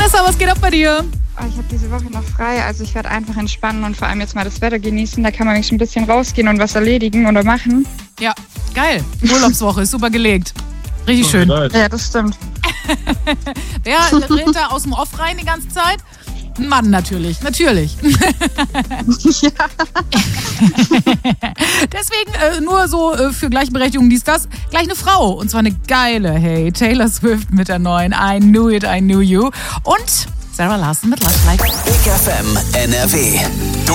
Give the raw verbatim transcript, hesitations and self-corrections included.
Vanessa, was geht ab bei dir? Oh, ich habe diese Woche noch frei, also ich werde einfach entspannen und vor allem jetzt mal das Wetter genießen. Da kann man nämlich ein bisschen rausgehen und was erledigen oder machen. Ja, geil. Urlaubswoche ist super gelegt. Richtig schön. Ja, das stimmt. Wer redet da aus dem Off rein die ganze Zeit? Ein Mann natürlich, natürlich. Ja. Deswegen äh, nur so äh, für Gleichberechtigung dies, das, gleich eine Frau. Und zwar eine geile, hey, Taylor Swift mit der neuen I Knew It, I Knew You. Und Sarah Larson mit Love Like. Big F M N R W. Du